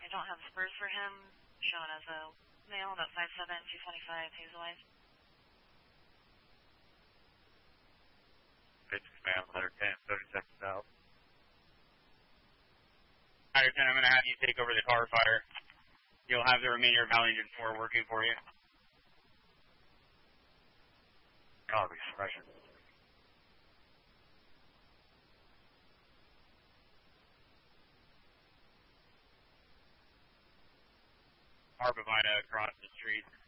I don't have spurs for him. Showing as a male, about 5'7", 225, Hazel Eyes. Basic male, letter 10, 30 seconds out. Letter 10, I'm going to have you take over the car fire. You'll have the remainder of Valley Engine 4 working for you. Copy, suppression. Arbavida across the street.